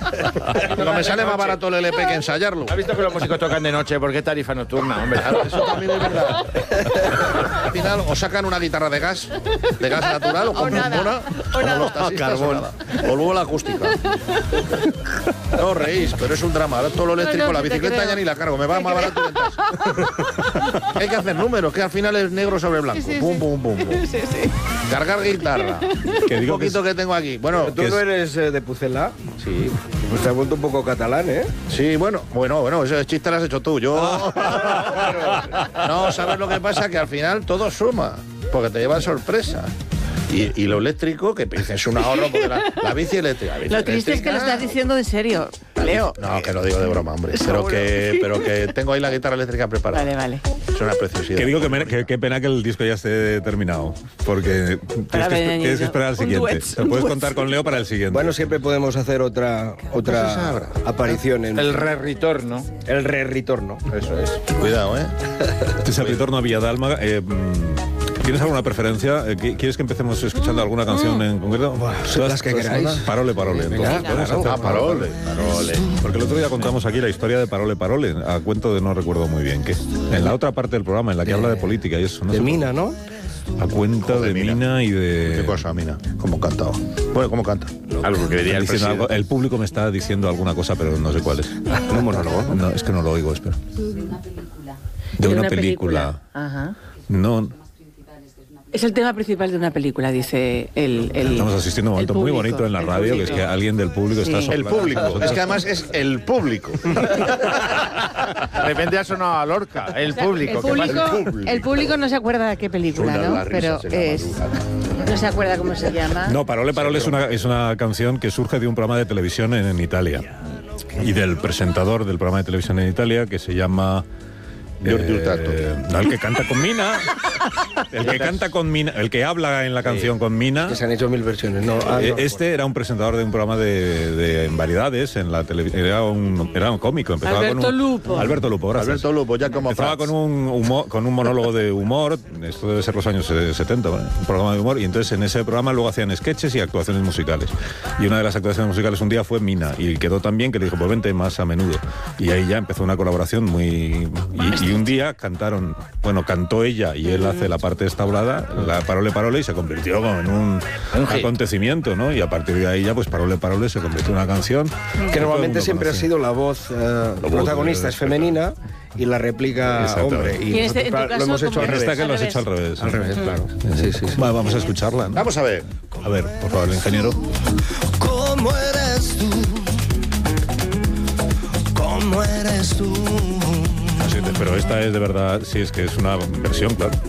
No me sale más barato el LP que ensayarlo. ¿Has visto que los músicos tocan de noche? ¿Por qué tarifa nocturna, hombre? Claro, eso también es verdad. Al final, o sacan una guitarra de gas natural, o compran una, como los taxistas, o nada. O luego la acústica. No os reís, pero es un drama. Ahora todo lo eléctrico, la bicicleta ya ni la cargo, me va más barato que el taxi. Hay que hacer números, que al final es negro sobre blanco. Sí, sí, pum, sí. pum, pum, pum. Sí, sí. Cargar guitarra. Que digo Un poquito que tengo aquí. Bueno, ¿Tú no eres de Pucela? sí. Pues te has vuelto un poco catalán, ¿eh? Sí, bueno, ese chiste lo has hecho tú. Yo. No, ¿sabes lo que pasa? Que al final todo suma, porque te llevan sorpresa. Y lo eléctrico, que es un ahorro, porque la bici eléctrica. Lo triste es que lo estás diciendo de serio, Leo. No, que lo digo de broma, hombre. Pero que tengo ahí la guitarra eléctrica preparada. Vale. Es una preciosidad. Que digo que qué pena que el disco ya esté terminado, porque tienes que esperar al siguiente. Te puedes contar con Leo para el siguiente. Bueno, siempre podemos hacer otra aparición en El re-retorno. el re-retorno. Eso es. Cuidado, ¿eh? Este es el retorno a Villadalma. ¿Tienes alguna preferencia? ¿Quieres que empecemos escuchando alguna canción en concreto? Las que queráis. Parole. Venga, Entonces, claro. Parole. porque el otro día contamos aquí la historia de Parole, a cuento de no recuerdo muy bien qué. En la otra parte del programa, en la que habla de política y eso. No De sé Mina, ¿no? A cuenta de Mina y de... ¿Qué cosa, Mina? ¿Cómo cantaba? Bueno, ¿cómo canta? Algo que diría el Diciendo presidente. el público me está diciendo alguna cosa, pero no sé cuál es. ¿Un monólogo? No, es que no lo oigo, espera. De una película. Ajá. No... Es el tema principal de una película, dice el Estamos asistiendo a un momento muy público, bonito en la el radio, que es público. que alguien del público Sí. está El soplando. público. Es que además es el público. De repente ha sonado a Lorca. El público. ¿qué pasa? El público no se acuerda de qué película, Suenan ¿no? las Pero risas en la es... madrugada. No se acuerda cómo se llama. No, Parole es una canción que surge de un programa de televisión en Italia y del presentador del programa de televisión en Italia, que se llama... Jordi Hurtado. No, el que canta con Mina. El que canta con Mina, el que habla en la canción con Mina. Que se han hecho 1000 versiones. No, no. Este era un presentador de un programa de variedades en la televisión. Era un cómico. Empezaba Alberto Lupo. Alberto Lupo, gracias. Alberto Lupo, ya como Empezaba Prats. con un monólogo de humor. Esto debe ser los años 70, ¿vale? Un programa de humor. Y entonces en ese programa luego hacían sketches y actuaciones musicales. Y una de las actuaciones musicales un día fue Mina. Y quedó tan bien que le dijo, pues vente más a menudo. Y ahí ya empezó una colaboración muy... Y un día cantó ella y él hace la parte esta hablada, la Parole, y se convirtió como en un acontecimiento, ¿no? Y a partir de ahí ya, pues Parole se convirtió en una canción Que normalmente siempre ha sido la voz protagonista, es femenina y la réplica Exactamente. hombre. Y Y en este- en tu nosotros caso, lo hemos hecho ¿cómo al En es? esta revés. que lo has hecho al revés. Al revés, claro. Sí, sí, sí. Vamos a escucharla, ¿no? Vamos a ver. A ver, por favor, el ingeniero. ¿Cómo eres tú? ¿Cómo eres tú? Pero esta es de verdad, sí, es que es una versión, claro.